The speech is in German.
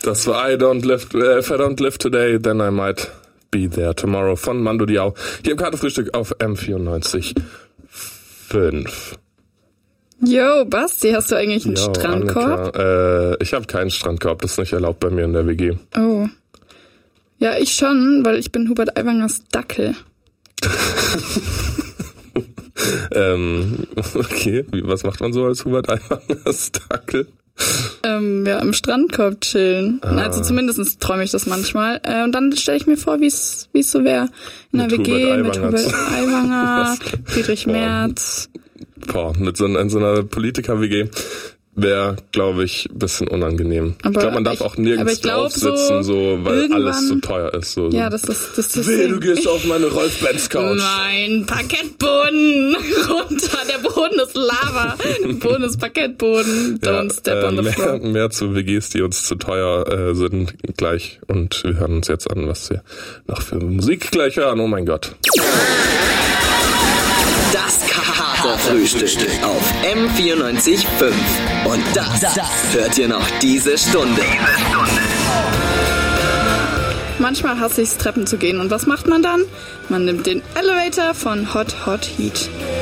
Das war If I don't live today, then I might be there tomorrow von Mando Diao. Hier im Kartefrühstück auf M94.5. Yo, Basti, hast du eigentlich einen Strandkorb? Ich habe keinen Strandkorb, das ist nicht erlaubt bei mir in der WG. Oh. Ja, ich schon, weil ich bin Hubert Aiwangers Dackel. Okay, was macht man so als Hubert Aiwangers Dackel? Ja, im Strandkorb chillen. Also zumindest träume ich das manchmal. Und dann stelle ich mir vor, wie es so wäre in der WG mit Hubert Aiwanger, Friedrich Merz. In so einer Politiker-WG wäre, glaube ich, ein bisschen unangenehm. Ich glaube, man darf auch nirgends drauf sitzen, so, weil alles so teuer ist. So. Ja, das ist du gehst auf meine Rolf-Benz-Couch. Nein, Parkettboden runter, der Boden ist Lava, der Boden ist Parkettboden, don't step on the floor. Mehr zu WGs, die uns zu teuer sind, gleich. Und wir hören uns jetzt an, was wir noch für Musik gleich hören. Oh mein Gott. Das Katerfrühstück auf M94.5. Und das hört ihr noch diese Stunde. Manchmal hasse ich es, Treppen zu gehen. Und was macht man dann? Man nimmt den Elevator von Hot Hot Heat.